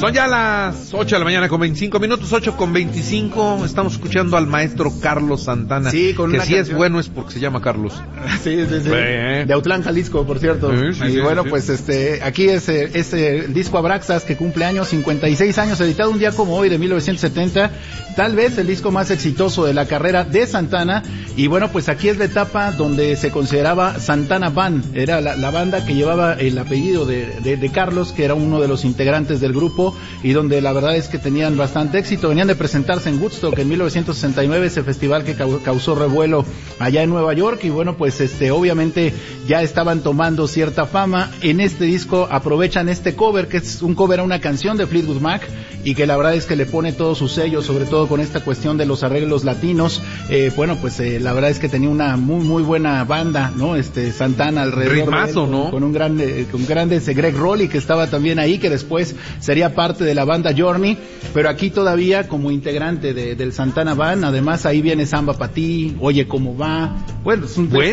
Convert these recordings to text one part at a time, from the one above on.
Son ya las 8 de la mañana con 25 minutos, 8 con 25. Estamos escuchando al maestro Carlos Santana. Sí, con que una si canción. es bueno es porque se llama Carlos. Sí. De Autlán, Jalisco, por cierto. Sí, bueno, pues aquí es el disco Abraxas, que cumple años, 56 años, editado un día como hoy de 1970. Tal vez el disco más exitoso de la carrera de Santana. Y bueno, pues aquí es la etapa donde se consideraba Santana Band. Era la banda que llevaba el apellido de Carlos, que era uno de los integrantes del grupo, y donde la verdad es que tenían bastante éxito. Venían de presentarse en Woodstock en 1969, ese festival que causó revuelo allá en Nueva York, y bueno, pues obviamente ya estaban tomando cierta fama. En este disco aprovechan este cover, que es un cover a una canción de Fleetwood Mac, y que la verdad es que le pone todo su sello, sobre todo con esta cuestión de los arreglos latinos. Bueno, pues la verdad es que tenía una muy buena banda, ¿no? Santana alrededor ritmazo, de él, ¿no? Con un grande Greg Rowley, que estaba también ahí, que después sería parte de la banda Journey, pero aquí todavía como integrante del Santana Band. Además ahí viene Samba Pa' Ti, Oye Cómo Va. Bueno,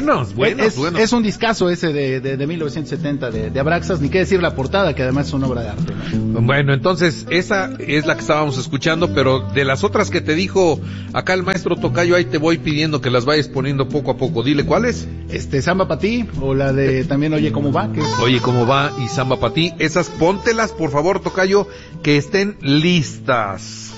es un discazo ese de 1970 de Abraxas, ni qué decir la portada, que además es una obra de arte, ¿no? Bueno, entonces esa es la que estábamos escuchando, pero de las otras que te dijo acá el maestro Tocayo, ahí te voy pidiendo que las vayas poniendo poco a poco. Dile, ¿cuáles? Samba Pa' Ti, o la de también Oye Cómo Va, que Oye Cómo Va y Samba Pa' Ti. Esas póntelas, por favor, Tocayo, que estén listas.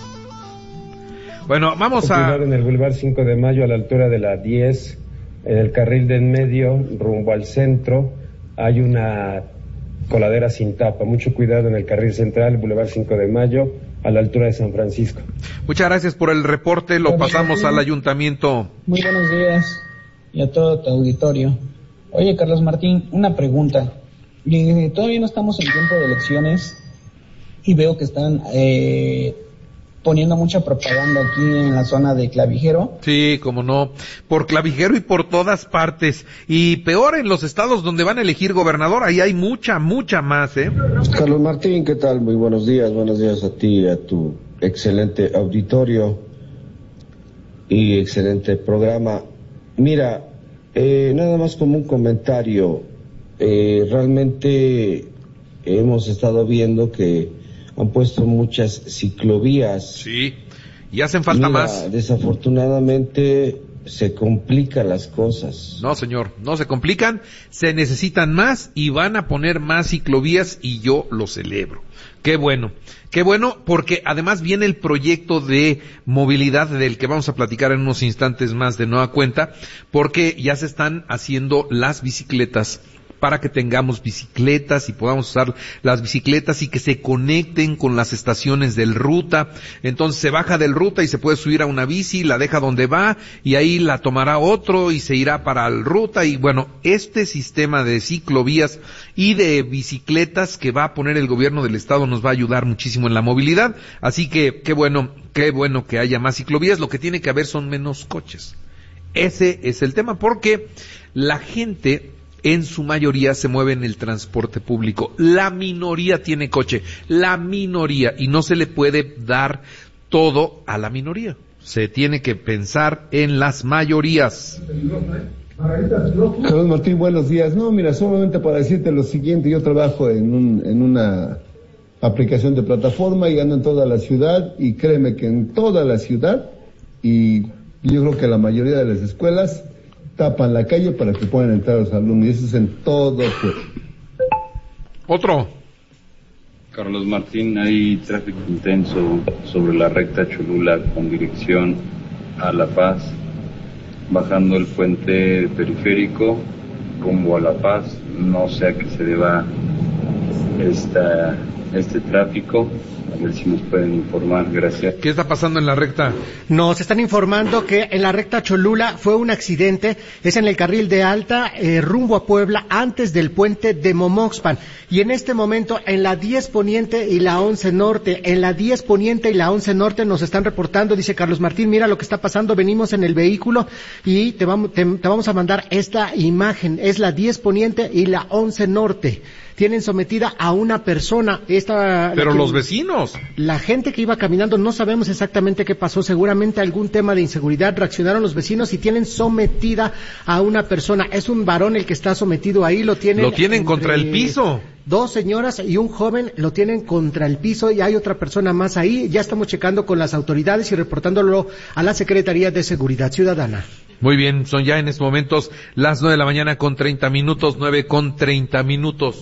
Bueno, vamos a... En el Boulevard 5 de Mayo, a la altura de la 10, en el carril del medio, rumbo al centro, hay una coladera sin tapa. Mucho cuidado en el carril central, Boulevard 5 de Mayo, a la altura de San Francisco. Muchas gracias por el reporte, lo pasamos al ayuntamiento. Muy buenos días y a todo tu auditorio. Oye, Carlos Martín, una pregunta. Todavía no estamos en tiempo de elecciones y veo que están poniendo mucha propaganda aquí en la zona de Clavijero. Sí, cómo no, por Clavijero y por todas partes, y peor en los estados donde van a elegir gobernador, ahí hay mucha más, Carlos Martín, ¿qué tal? Muy buenos días a ti y a tu excelente auditorio y excelente programa. Mira, nada más como un comentario, realmente hemos estado viendo que han puesto muchas ciclovías. Sí, y hacen falta más. Desafortunadamente se complican las cosas. No, señor, no se complican, se necesitan más y van a poner más ciclovías, y yo lo celebro. Qué bueno, porque además viene el proyecto de movilidad del que vamos a platicar en unos instantes más de nueva cuenta, porque ya se están haciendo las bicicletas para que tengamos bicicletas y podamos usar las bicicletas y que se conecten con las estaciones del Ruta. Entonces se baja del Ruta y se puede subir a una bici, la deja donde va y ahí la tomará otro y se irá para el Ruta. Y bueno, este sistema de ciclovías y de bicicletas que va a poner el gobierno del estado nos va a ayudar muchísimo en la movilidad. Así que qué bueno que haya más ciclovías. Lo que tiene que haber son menos coches. Ese es el tema, porque la gente en su mayoría se mueve en el transporte público. La minoría tiene coche, la minoría, y no se le puede dar todo a la minoría. Se tiene que pensar en las mayorías. Carlos Martín, buenos días. No, mira, solamente para decirte lo siguiente, yo trabajo en una aplicación de plataforma y ando en toda la ciudad, y créeme que en toda la ciudad, y yo creo que la mayoría de las escuelas tapan la calle para que puedan entrar los alumnos, y eso es en todo. Otro. Carlos Martín, hay tráfico intenso sobre la recta Cholula con dirección a La Paz, bajando el puente periférico rumbo a La Paz. No sé a qué se deba este tráfico. A ver si nos pueden informar, gracias. ¿Qué está pasando en la recta? Nos están informando que en la recta Cholula fue un accidente, es en el carril de alta, rumbo a Puebla, antes del puente de Momoxpan. Y en este momento, en la 10 Poniente y la 11 Norte, nos están reportando, dice Carlos Martín, mira lo que está pasando, venimos en el vehículo y te vamos a mandar esta imagen, es la 10 Poniente y la 11 Norte. Tienen sometida a una persona. Pero los vecinos. La gente que iba caminando, no sabemos exactamente qué pasó, seguramente algún tema de inseguridad, reaccionaron los vecinos y tienen sometida a una persona. Es un varón el que está sometido ahí, lo tienen contra el piso. 2 señoras y un joven lo tienen contra el piso y hay otra persona más ahí. Ya estamos checando con las autoridades y reportándolo a la Secretaría de Seguridad Ciudadana. Muy bien, son ya en estos momentos las 9 de la mañana con 30 minutos, 9:30.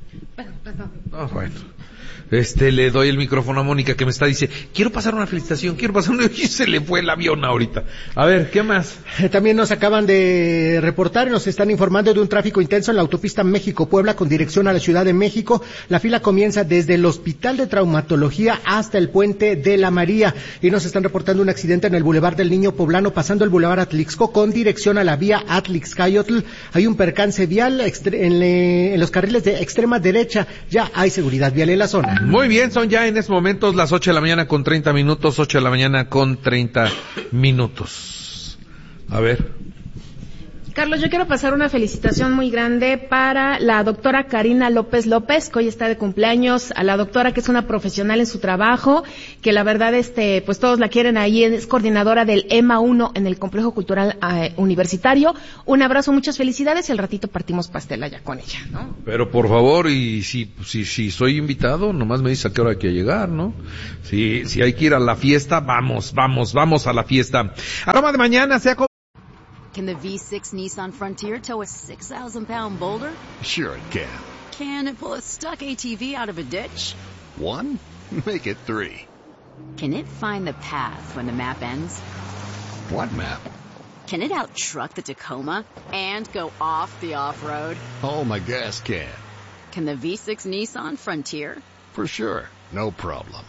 Bueno. Le doy el micrófono a Mónica que me dice, quiero pasar una felicitación, y se le fue el avión ahorita. A ver, ¿qué más? También nos acaban de reportar y nos están informando de un tráfico intenso en la autopista México-Puebla con dirección a la Ciudad de México. La fila comienza desde el Hospital de Traumatología hasta el Puente de la María y nos están reportando un accidente en el Boulevard del Niño Poblano pasando el Boulevard Atlixco con dirección a la vía Atlix-Cayotl. Hay un percance vial en los carriles de extrema derecha. Ya hay seguridad vial en la zona. Muy bien, son ya en estos momentos las 8 de la mañana con 30 minutos, 8 de la mañana con 30 minutos. A ver. Carlos, yo quiero pasar una felicitación muy grande para la doctora Karina López López, que hoy está de cumpleaños, a la doctora que es una profesional en su trabajo, que la verdad, pues todos la quieren ahí, es coordinadora del EMA 1 en el Complejo Cultural Universitario. Un abrazo, muchas felicidades y al ratito partimos pastel allá con ella, ¿no? Pero por favor, y si soy invitado, nomás me dice a qué hora hay que llegar, ¿no? Si hay que ir a la fiesta, vamos a la fiesta. Aroma de mañana se ha... Can the V6 Nissan Frontier tow a 6,000-pound boulder? Sure it can. Can it pull a stuck ATV out of a ditch? 1? Make it 3. Can it find the path when the map ends? What map? Can it out-truck the Tacoma and go off the off-road? Oh, my gas can. Can the V6 Nissan Frontier? For sure. No problem.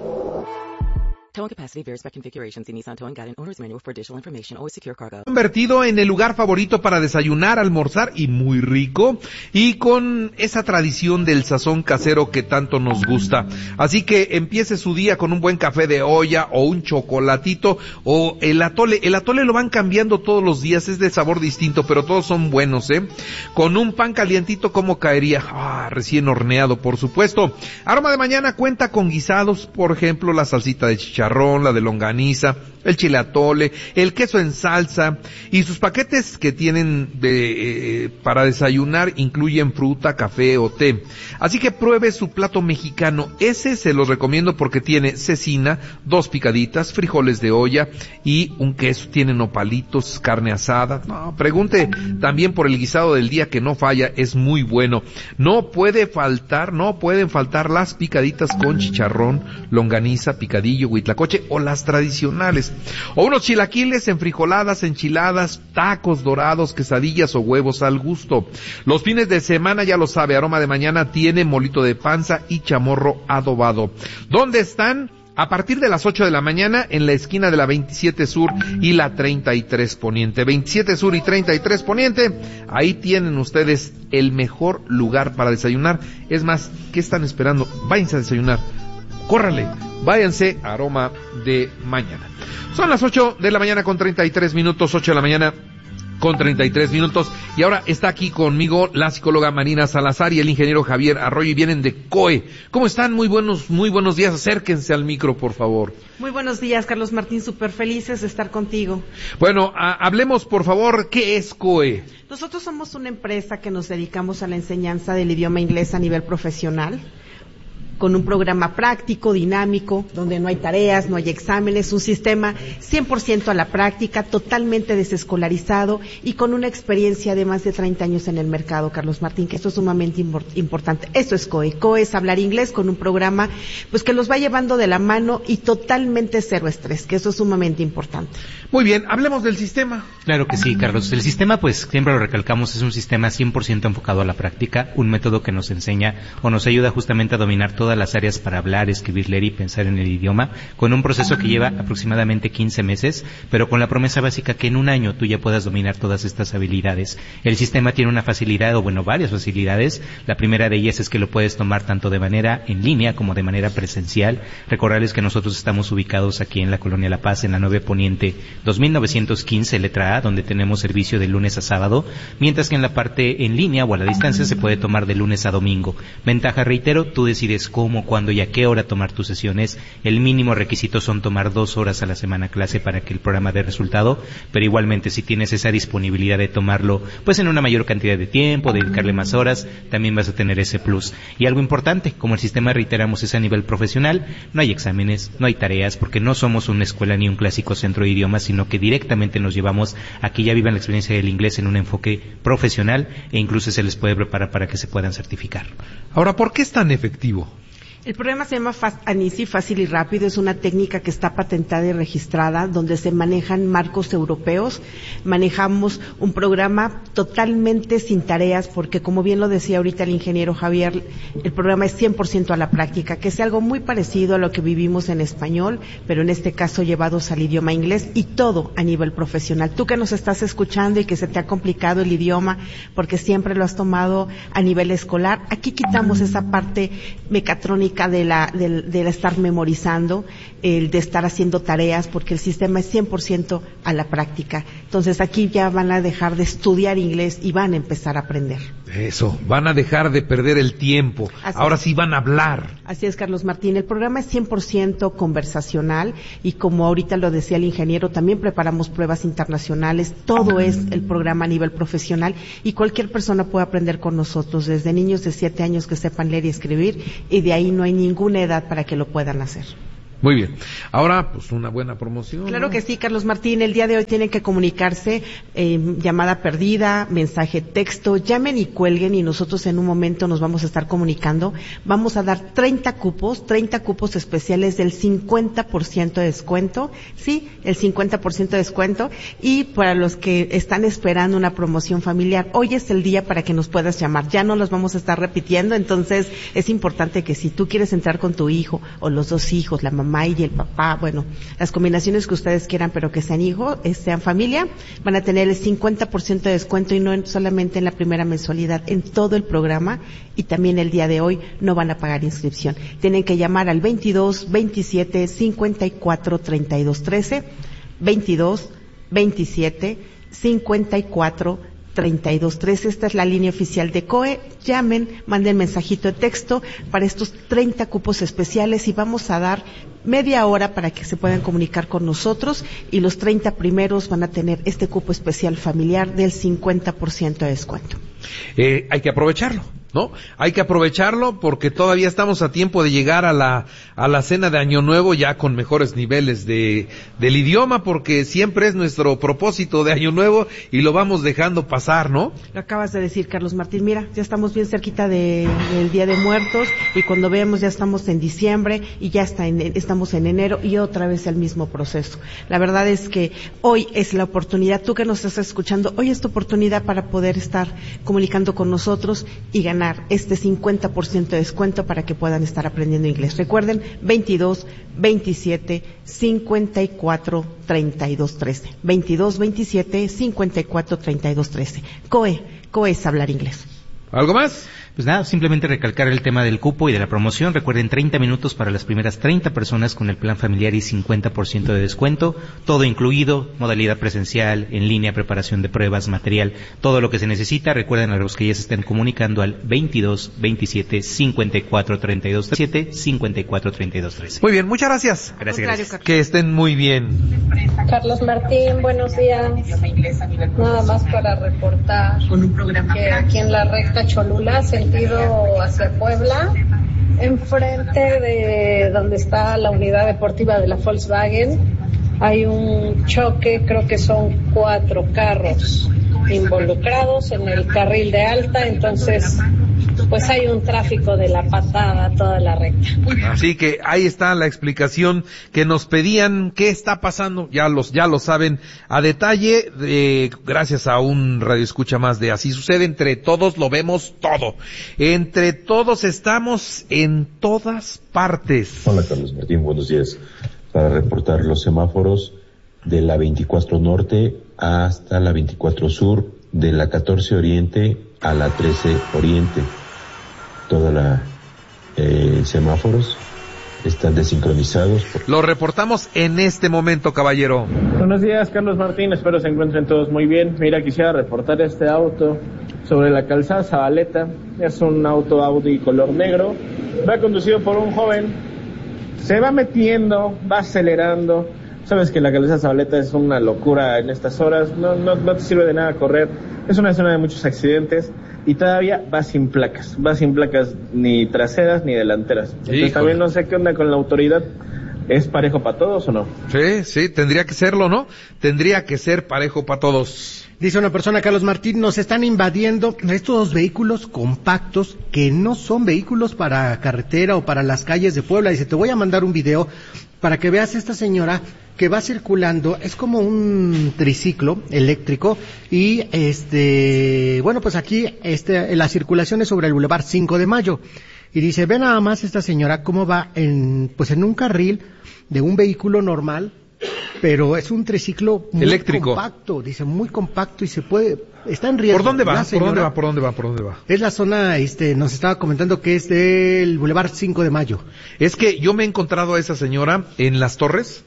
Towing capacity varies by configuration. See Nissan Towing Guide and Owner's Manual for additional information. Always secure cargo. Convertido en el lugar favorito para desayunar, almorzar y muy rico, y con esa tradición del sazón casero que tanto nos gusta. Así que empiece su día con un buen café de olla o un chocolatito o el atole. El atole lo van cambiando todos los días, es de sabor distinto, pero todos son buenos, Con un pan calientito, ¿cómo caería? Recién horneado, por supuesto. Aroma de mañana cuenta con guisados, por ejemplo, la salsita de chicharrón, la de longaniza, el chile atole, el queso en salsa, y sus paquetes que tienen para desayunar incluyen fruta, café o té. Así que pruebe su plato mexicano. Ese se los recomiendo porque tiene cecina, 2 picaditas, frijoles de olla y un queso. Tiene nopalitos, carne asada. No, pregunte también por el guisado del día que no falla, es muy bueno. No pueden faltar las picaditas con chicharrón, longaniza, picadillo, huitlacoche o las tradicionales. O unos chilaquiles, enfrijoladas, enchiladas, tacos dorados, quesadillas o huevos al gusto. Los fines de semana, ya lo sabe, Aroma de mañana tiene molito de panza y chamorro adobado. ¿Dónde están? A partir de las 8 de la mañana en la esquina de la 27 Sur y la 33 Poniente. 27 Sur y 33 Poniente, ahí tienen ustedes el mejor lugar para desayunar. Es más, ¿qué están esperando? Váyanse a desayunar. Córrale, váyanse a Aroma de mañana. Son las 8 de la mañana con 33 minutos, 8 de la mañana con 33 minutos. Y ahora está aquí conmigo la psicóloga Marina Salazar y el ingeniero Javier Arroyo y vienen de COE. ¿Cómo están? Muy buenos días. Acérquense al micro, por favor. Muy buenos días, Carlos Martín. Súper felices de estar contigo. Bueno, hablemos, por favor, ¿qué es COE? Nosotros somos una empresa que nos dedicamos a la enseñanza del idioma inglés a nivel profesional, con un programa práctico, dinámico, donde no hay tareas, no hay exámenes, un sistema 100% a la práctica, totalmente desescolarizado y con una experiencia de más de 30 años en el mercado, Carlos Martín, que esto es sumamente importante. Esto es COE. COE es hablar inglés con un programa pues que los va llevando de la mano y totalmente cero estrés, que eso es sumamente importante. Muy bien, hablemos del sistema. Claro que sí, Carlos. El sistema, pues siempre lo recalcamos, es un sistema 100% enfocado a la práctica, un método que nos enseña o nos ayuda justamente a dominar todas las áreas para hablar, escribir, leer y pensar en el idioma, con un proceso que lleva aproximadamente 15 meses, pero con la promesa básica que en un año tú ya puedas dominar todas estas habilidades. El sistema tiene una facilidad, o bueno, varias facilidades. La primera de ellas es que lo puedes tomar tanto de manera en línea como de manera presencial. Recordarles que nosotros estamos ubicados aquí en la Colonia La Paz, en la 9 Poniente 2915, letra A, donde tenemos servicio de lunes a sábado, mientras que en la parte en línea o a la distancia se puede tomar de lunes a domingo. Ventaja, reitero, tú decides cómo, cuándo y a qué hora tomar tus sesiones. El mínimo requisito son tomar 2 horas a la semana clase para que el programa dé resultado, pero igualmente si tienes esa disponibilidad de tomarlo pues en una mayor cantidad de tiempo, dedicarle más horas, también vas a tener ese plus. Y algo importante, como el sistema, reiteramos, es a nivel profesional, no hay exámenes, no hay tareas, porque no somos una escuela ni un clásico centro de idiomas, sino que directamente nos llevamos a que ya vivan la experiencia del inglés en un enfoque profesional e incluso se les puede preparar para que se puedan certificar. Ahora, ¿por qué es tan efectivo? El programa se llama Fast and Easy, fácil y rápido. Es una técnica que está patentada y registrada, donde se manejan marcos europeos. Manejamos un programa totalmente sin tareas, porque como bien lo decía ahorita el ingeniero Javier, el programa es 100% a la práctica, que es algo muy parecido a lo que vivimos en español, pero en este caso llevados al idioma inglés, y todo a nivel profesional. Tú que nos estás escuchando y que se te ha complicado el idioma, porque siempre lo has tomado a nivel escolar, aquí quitamos esa parte mecatrónica de la estar memorizando, el de estar haciendo tareas, porque el sistema es 100% a la práctica. Entonces aquí ya van a dejar de estudiar inglés y van a empezar a aprender. Eso, van a dejar de perder el tiempo. Ahora sí van a hablar. Así es, Carlos Martín. El programa es 100% conversacional y como ahorita lo decía el ingeniero, también preparamos pruebas internacionales. Todo es el programa a nivel profesional y cualquier persona puede aprender con nosotros, desde niños de 7 años que sepan leer y escribir, y de ahí no hay ninguna edad para que lo puedan hacer. Muy bien. Ahora, pues una buena promoción. Claro, ¿no? Que sí, Carlos Martín. El día de hoy tienen que comunicarse, llamada perdida, mensaje texto, llamen y cuelguen y nosotros en un momento nos vamos a estar comunicando. Vamos a dar 30 cupos especiales del 50% de descuento. Sí, el 50% de descuento. Y para los que están esperando una promoción familiar, hoy es el día para que nos puedas llamar. Ya no los vamos a estar repitiendo, entonces es importante que si tú quieres entrar con tu hijo o los 2 hijos, la mamá y el papá, bueno, las combinaciones que ustedes quieran, pero que sean hijos, sean familia, van a tener el 50% de descuento y no solamente en la primera mensualidad, en todo el programa, y también el día de hoy no van a pagar inscripción. Tienen que llamar al 22 27 54 32 13, 22 27 54 3213. Esta es la línea oficial de COE. Llamen, manden mensajito de texto para estos 30 cupos especiales y vamos a dar media hora para que se puedan comunicar con nosotros, y los 30 primeros van a tener este cupo especial familiar del 50% de descuento. Hay que aprovecharlo, ¿no? Hay que aprovecharlo porque todavía estamos a tiempo de llegar a la cena de Año Nuevo ya con mejores niveles del idioma, porque siempre es nuestro propósito de Año Nuevo y lo vamos dejando pasar, ¿no? Lo acabas de decir, Carlos Martín. Mira, ya estamos bien cerquita del Día de Muertos y cuando veamos ya estamos en diciembre y ya estamos en enero y otra vez el mismo proceso. La verdad es que hoy es la oportunidad, tú que nos estás escuchando, hoy es tu oportunidad para poder estar comunicando con nosotros y ganar este 50% de descuento para que puedan estar aprendiendo inglés. Recuerden, 22 27 54 32 13. 22 27 54 32 13. COE es hablar inglés. ¿Algo más? Pues nada, simplemente recalcar el tema del cupo y de la promoción. Recuerden, 30 minutos para las primeras 30 personas con el plan familiar y 50% de descuento. Todo incluido, modalidad presencial, en línea, preparación de pruebas, material, todo lo que se necesita. Recuerden a los que ya se estén comunicando al 22 27 54 32 17 54 32 13. Muy bien, muchas gracias. Gracias. Que estén muy bien. Carlos Martín, buenos días. Nada más para reportar que aquí en la recta Cholula, sentido hacia Puebla, enfrente de donde está la unidad deportiva de la Volkswagen, hay un choque, creo que son 4 carros involucrados en el carril de alta, entonces pues hay un tráfico de la patada toda la recta. Así que ahí está la explicación que nos pedían. ¿Qué está pasando? Ya lo saben a detalle, gracias a un radioescucha más de Así Sucede. Entre todos lo vemos todo. Entre todos estamos en todas partes. Hola, Carlos Martín, buenos días. Para reportar los semáforos de la 24 Norte hasta la 24 Sur, de la 14 Oriente a la 13 Oriente. Toda la semáforos están desincronizados. Lo reportamos en este momento, caballero. Buenos días, Carlos Martín, espero se encuentren todos muy bien. Mira, quisiera reportar este auto sobre la calzada Zabaleta. Es un auto Audi color negro, va conducido por un joven, se va metiendo, va acelerando. Sabes que la calzada Zabaleta es una locura en estas horas, no te sirve de nada correr, es una zona de muchos accidentes y todavía va sin placas ni traseras ni delanteras. Entonces también no sé qué onda con la autoridad. ¿Es parejo para todos o no? Sí, tendría que serlo, ¿no? Tendría que ser parejo para todos. Dice una persona, Carlos Martín, nos están invadiendo estos vehículos compactos que no son vehículos para carretera o para las calles de Puebla. Dice, te voy a mandar un video para que veas esta señora que va circulando, es como un triciclo eléctrico y bueno, pues aquí la circulación es sobre el Boulevard 5 de Mayo. Y dice, ve nada más esta señora cómo va en un carril de un vehículo normal, pero es un triciclo muy eléctrico, compacto, dice, muy compacto y está en riesgo. ¿Por dónde va? ¿Por dónde va? Es la zona, nos estaba comentando que es del Boulevard 5 de Mayo. Es que yo me he encontrado a esa señora en Las Torres,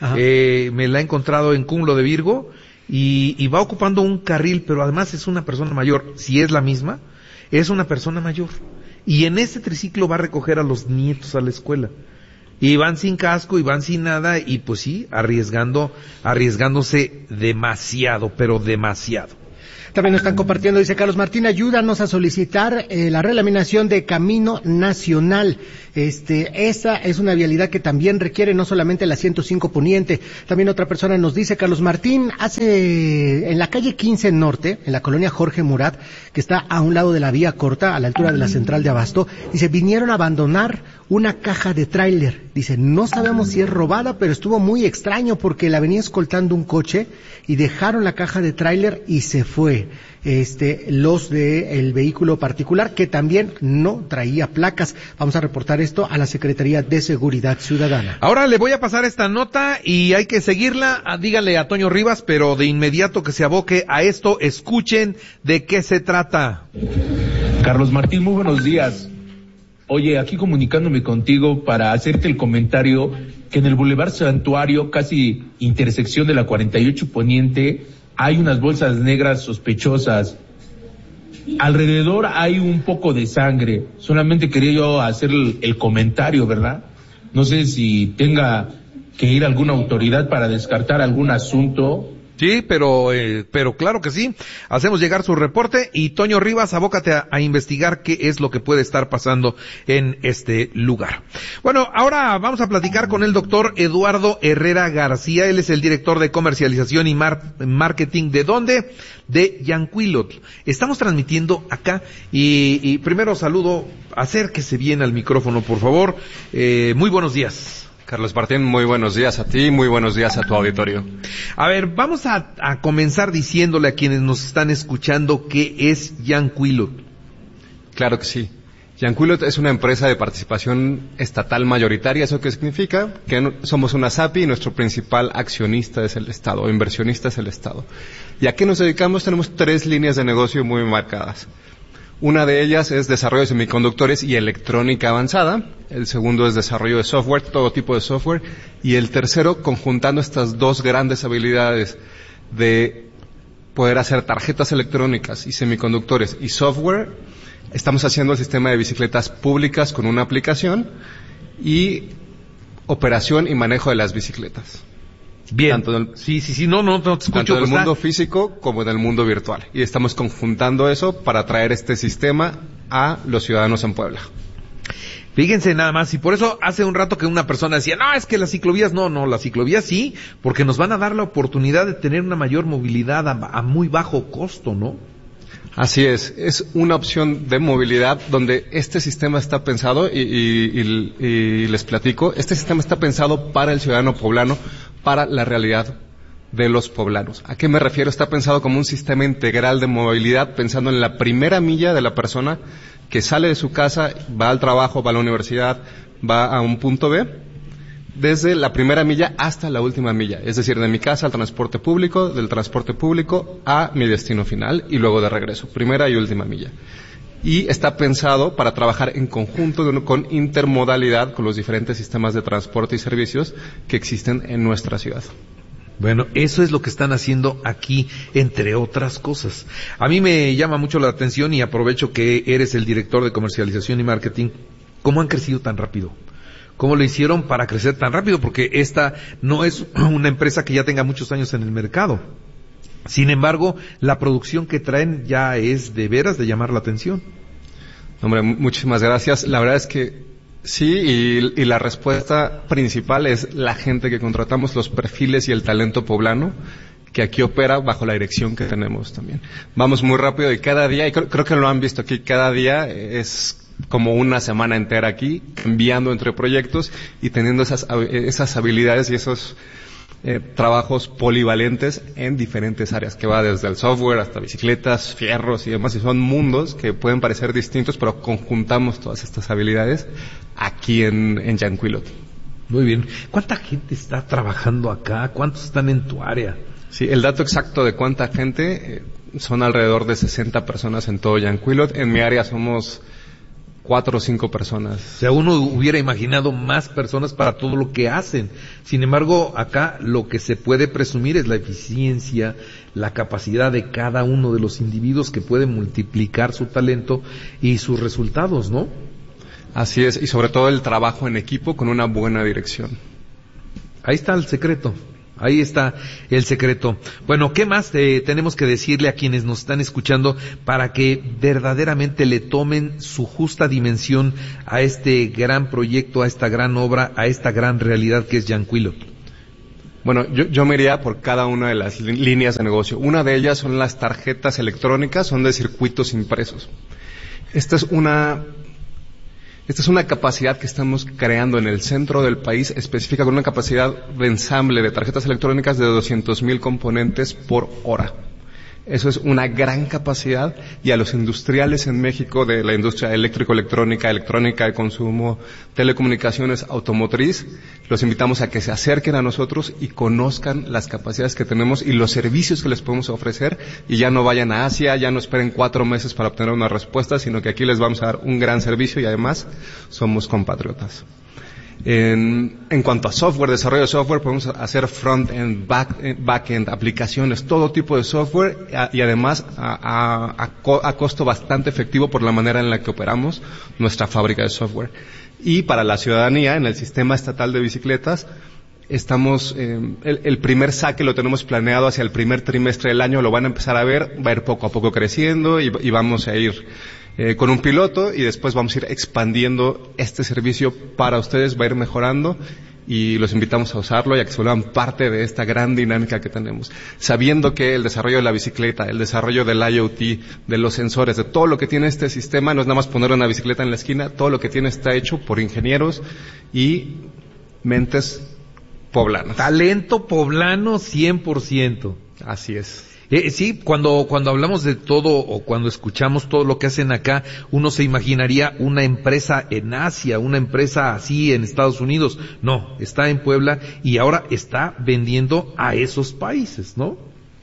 me la he encontrado en Cúmulo de Virgo y va ocupando un carril, pero además es una persona mayor, si es la misma, es una persona mayor. Y en ese triciclo va a recoger a los nietos a la escuela. Y van sin casco y van sin nada y pues sí, arriesgándose demasiado, pero demasiado. También nos están compartiendo, dice Carlos Martín, ayúdanos a solicitar la relaminación de Camino Nacional. Esa es una vialidad que también requiere no solamente la 105 Poniente. También otra persona nos dice, Carlos Martín, en la calle 15 Norte, en la colonia Jorge Murat, que está a un lado de la vía corta, a la altura de la central de Abasto, dice, vinieron a abandonar una caja de tráiler. Dice, no sabemos si es robada, pero estuvo muy extraño porque la venía escoltando un coche y dejaron la caja de tráiler y se fue. Los del vehículo particular que también no traía placas. Vamos a reportar esto a la Secretaría de Seguridad Ciudadana. Ahora le voy a pasar esta nota y hay que seguirla. Díganle a Toño Rivas, pero de inmediato que se aboque a esto, escuchen de qué se trata. Carlos Martín, muy buenos días. Oye, aquí comunicándome contigo para hacerte el comentario que en el Boulevard Santuario, casi intersección de la 48 Poniente, hay unas bolsas negras sospechosas. Alrededor hay un poco de sangre. Solamente quería yo hacer el comentario, ¿verdad? No sé si tenga que ir alguna autoridad para descartar algún asunto. Sí, pero claro que sí. Hacemos llegar su reporte y Toño Rivas, abócate a investigar qué es lo que puede estar pasando en este lugar. Bueno, ahora vamos a platicar con el doctor Eduardo Herrera García. Él es el director de comercialización y marketing. ¿De dónde? De Yanquilotl. Estamos transmitiendo acá y primero saludo, acérquese bien al micrófono, por favor. Muy buenos días. Carlos Martín, muy buenos días a ti, muy buenos días a tu auditorio. A ver, vamos a comenzar diciéndole a quienes nos están escuchando qué es Yanquilotl. Claro que sí. Yanquilotl es una empresa de participación estatal mayoritaria. ¿Eso qué significa? Que somos una SAPI y nuestro principal accionista es el Estado, o inversionista es el Estado. ¿Y a qué nos dedicamos? Tenemos 3 líneas de negocio muy marcadas. Una de ellas es desarrollo de semiconductores y electrónica avanzada. El segundo es desarrollo de software, todo tipo de software. Y el tercero, conjuntando estas 2 grandes habilidades de poder hacer tarjetas electrónicas y semiconductores y software, estamos haciendo el sistema de bicicletas públicas con una aplicación y operación y manejo de las bicicletas. Bien. No te escucho. Tanto en el mundo físico como en el mundo virtual. Y estamos conjuntando eso para traer este sistema a los ciudadanos en Puebla. Fíjense nada más, y por eso hace un rato que una persona decía, no, es que las ciclovías, no, las ciclovías sí, porque nos van a dar la oportunidad de tener una mayor movilidad a muy bajo costo, ¿no? Así es una opción de movilidad donde este sistema está pensado y les platico, este sistema está pensado para el ciudadano poblano, para la realidad de los poblanos. ¿A qué me refiero? Está pensado como un sistema integral de movilidad, pensando en la primera milla de la persona que sale de su casa, va al trabajo, va a la universidad, va a un punto B, desde la primera milla hasta la última milla, es decir, de mi casa al transporte público, del transporte público a mi destino final y luego de regreso, primera y última milla. Y está pensado para trabajar en conjunto con intermodalidad con los diferentes sistemas de transporte y servicios que existen en nuestra ciudad. Bueno, eso es lo que están haciendo aquí, entre otras cosas. A mí me llama mucho la atención y aprovecho que eres el director de comercialización y marketing. ¿Cómo han crecido tan rápido? ¿Cómo lo hicieron para crecer tan rápido? Porque esta no es una empresa que ya tenga muchos años en el mercado. Sin embargo, la producción que traen ya es de veras de llamar la atención. Hombre, muchísimas gracias. La verdad es que sí, y la respuesta principal es la gente que contratamos, los perfiles y el talento poblano que aquí opera bajo la dirección que tenemos también. Vamos muy rápido y cada día, y creo que lo han visto aquí, cada día es como una semana entera aquí, cambiando entre proyectos y teniendo esas habilidades y esos trabajos polivalentes en diferentes áreas, que va desde el software hasta bicicletas, fierros y demás, y son mundos que pueden parecer distintos, pero conjuntamos todas estas habilidades aquí en Yanquilot. Muy bien. ¿Cuánta gente está trabajando acá? ¿Cuántos están en tu área? Sí, el dato exacto de cuánta gente, son alrededor de 60 personas en todo Yanquilot. En mi área somos 4 o 5 personas. O sea, uno hubiera imaginado más personas para todo lo que hacen. Sin embargo, acá lo que se puede presumir es la eficiencia, la capacidad de cada uno de los individuos que puede multiplicar su talento y sus resultados, ¿no? Así es, y sobre todo el trabajo en equipo con una buena dirección. Ahí está el secreto. Ahí está el secreto. Bueno, ¿qué más tenemos que decirle a quienes nos están escuchando para que verdaderamente le tomen su justa dimensión a este gran proyecto, a esta gran obra, a esta gran realidad que es Yanquilot? Bueno, yo me iría por cada una de las líneas de negocio. Una de ellas son las tarjetas electrónicas, son de circuitos impresos. Esta es una capacidad que estamos creando en el centro del país, específica con una capacidad de ensamble de tarjetas electrónicas de 200,000 componentes por hora. Eso es una gran capacidad, y a los industriales en México de la industria eléctrico-electrónica, electrónica de consumo, telecomunicaciones, automotriz, los invitamos a que se acerquen a nosotros y conozcan las capacidades que tenemos y los servicios que les podemos ofrecer, y ya no vayan a Asia, ya no esperen 4 meses para obtener una respuesta, sino que aquí les vamos a dar un gran servicio y además somos compatriotas. En cuanto a software, desarrollo de software, podemos hacer front-end, back-end, aplicaciones, todo tipo de software, y además a costo bastante efectivo por la manera en la que operamos nuestra fábrica de software. Y para la ciudadanía, en el sistema estatal de bicicletas, estamos, el primer saque lo tenemos planeado hacia el primer trimestre del año, lo van a empezar a ver, va a ir poco a poco creciendo y vamos a ir con un piloto, y después vamos a ir expandiendo este servicio para ustedes, va a ir mejorando, y los invitamos a usarlo y a que se vuelvan parte de esta gran dinámica que tenemos, sabiendo que el desarrollo de la bicicleta, el desarrollo del IoT, de los sensores, de todo lo que tiene este sistema, no es nada más poner una bicicleta en la esquina, todo lo que tiene está hecho por ingenieros y mentes poblanas. Talento poblano 100%. Así es. Sí, cuando hablamos de todo o cuando escuchamos todo lo que hacen acá, uno se imaginaría una empresa en Asia, una empresa así en Estados Unidos. No, está en Puebla y ahora está vendiendo a esos países, ¿no?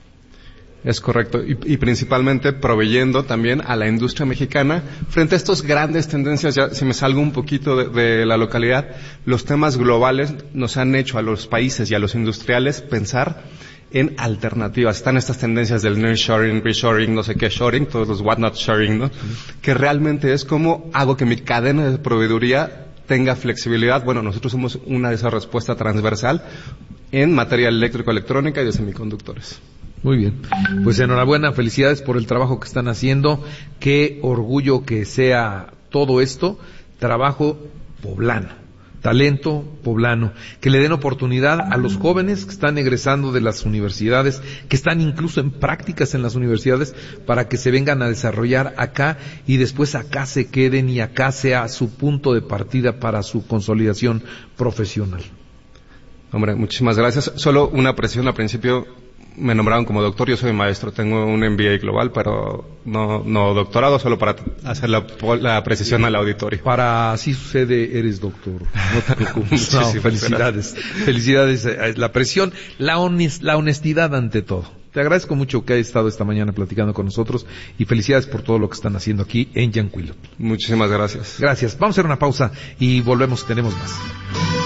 Es correcto, y principalmente proveyendo también a la industria mexicana frente a estas grandes tendencias. Ya si me salgo un poquito de la localidad, los temas globales nos han hecho a los países y a los industriales pensar en alternativas. Están estas tendencias del nearshoring, reshoring, no sé qué shoring, todos los whatnot shoring, ¿no? Que realmente es como hago que mi cadena de proveeduría tenga flexibilidad. Bueno, nosotros somos una de esas respuestas transversal en materia eléctrico-electrónica y de semiconductores. Muy bien. Pues enhorabuena, felicidades por el trabajo que están haciendo. Qué orgullo que sea todo esto trabajo poblano. Talento poblano, que le den oportunidad a los jóvenes que están egresando de las universidades, que están incluso en prácticas en las universidades, para que se vengan a desarrollar acá y después acá se queden y acá sea su punto de partida para su consolidación profesional. Hombre, muchísimas gracias. Solo una precisión al principio. Me nombraron como doctor, yo soy maestro, tengo un MBA global, pero no doctorado, solo para hacer la precisión al auditorio. Para así sucede, eres doctor, no te preocupes. No, felicidades, felicidades, la presión, la honestidad ante todo. Te agradezco mucho que hayas estado esta mañana platicando con nosotros y felicidades por todo lo que están haciendo aquí en Yanquilot. Muchísimas gracias. Gracias, vamos a hacer una pausa y volvemos, tenemos más.